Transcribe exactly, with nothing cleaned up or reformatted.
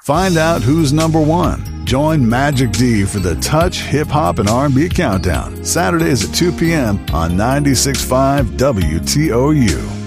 Find out who's number one. Join Magic D for the Touch Hip Hop and R and B Countdown, Saturdays at two p.m. on ninety-six point five W T O U.